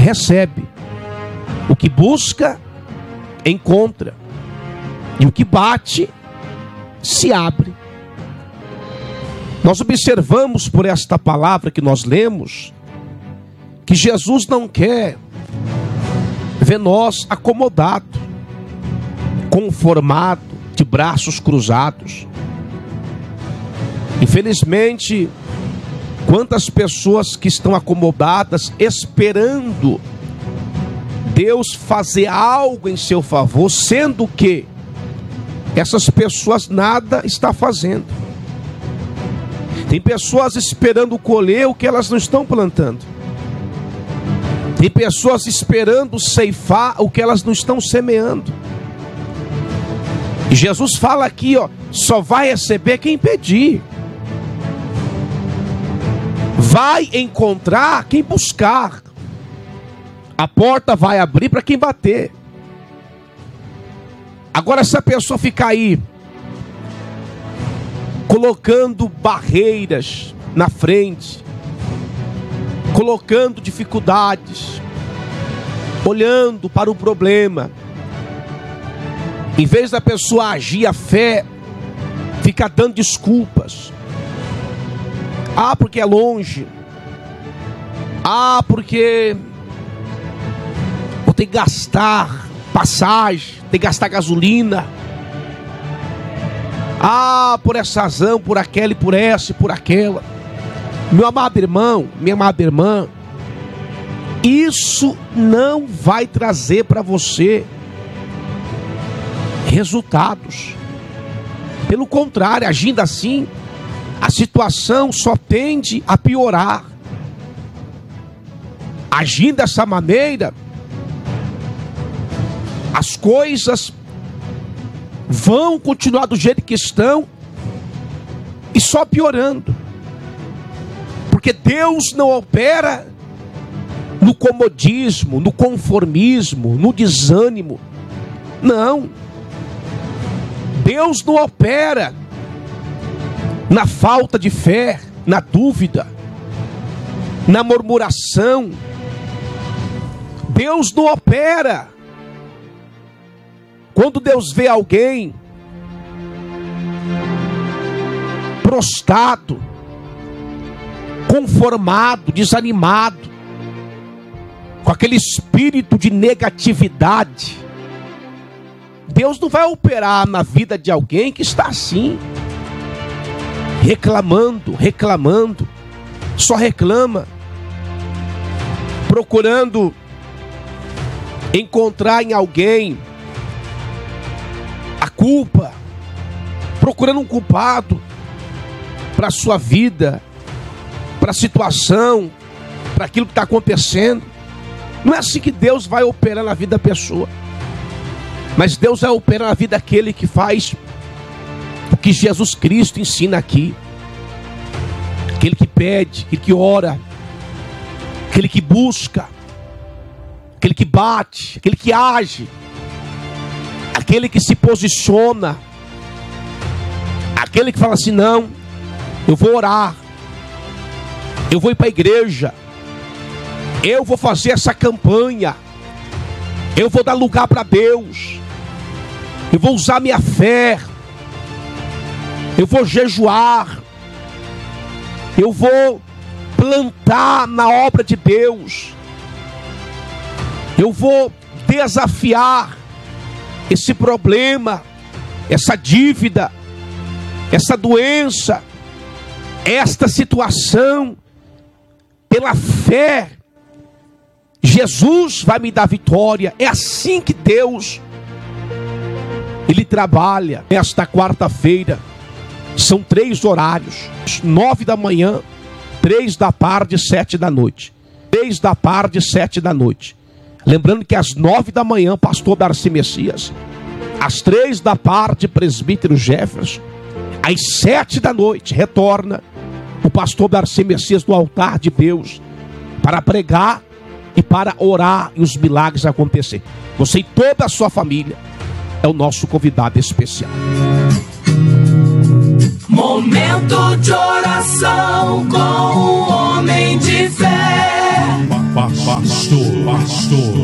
recebe. O que busca, encontra. E o que bate, se abre. Nós observamos por esta palavra que nós lemos, que Jesus não quer ver nós acomodado, conformado, de braços cruzados. Infelizmente, quantas pessoas que estão acomodadas, esperando Deus fazer algo em seu favor, sendo que essas pessoas nada estão fazendo. Tem pessoas esperando colher o que elas não estão plantando. Tem pessoas esperando ceifar o que elas não estão semeando. E Jesus fala aqui, só vai receber quem pedir. Vai encontrar quem buscar. A porta vai abrir para quem bater. Agora, se a pessoa ficar aí colocando barreiras na frente, colocando dificuldades, olhando para o problema, em vez da pessoa agir a fé, fica dando desculpas. Porque é longe. Porque vou ter que gastar passagem, ter que gastar gasolina. Por essa razão, por aquela e por essa e por aquela. Meu amado irmão, minha amada irmã, isso não vai trazer para você resultados. Pelo contrário, agindo assim, a situação só tende a piorar. Agindo dessa maneira, as coisas vão continuar do jeito que estão e só piorando. Porque Deus não opera no comodismo, no conformismo, no desânimo. Não. Deus não opera na falta de fé, na dúvida, na murmuração. Deus não opera quando Deus vê alguém prostrado, conformado, desanimado, com aquele espírito de negatividade. Deus não vai operar na vida de alguém que está assim, reclamando, só reclama, procurando encontrar em alguém a culpa, procurando um culpado para a sua vida, para a situação, para aquilo que está acontecendo. Não é assim que Deus vai operar na vida da pessoa. Mas Deus vai operar na vida daquele que faz o que Jesus Cristo ensina aqui. Aquele que pede, aquele que ora, aquele que busca, aquele que bate, aquele que age, aquele que se posiciona, aquele que fala assim: não, eu vou orar, eu vou ir para a igreja, eu vou fazer essa campanha, eu vou dar lugar para Deus, eu vou usar minha fé, eu vou jejuar, eu vou plantar na obra de Deus, eu vou desafiar esse problema, essa dívida, essa doença, esta situação. Pela fé, Jesus vai me dar vitória. É assim que Deus, Ele trabalha. Esta quarta-feira são 3 horários: 9 da manhã, 3 da tarde, 7 da noite. 3 da tarde, 7 da noite. Lembrando que às 9 da manhã, pastor Darcy Messias. Às 3 da tarde, presbítero Jefferson. Às 7 da noite, retorna o pastor Darcy Messias do altar de Deus, para pregar e para orar e os milagres acontecer. Você e toda a sua família é o nosso convidado especial. Momento de oração com o homem de fé. pastor.